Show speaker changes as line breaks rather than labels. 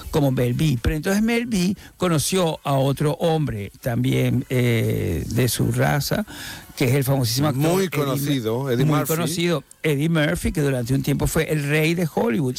como Mel B. Pero entonces Mel B conoció a otro hombre también de su raza, que es el famosísimo actor
muy conocido, Eddie
muy
Murphy.
conocido, Eddie Murphy, que durante un tiempo fue el rey de Hollywood.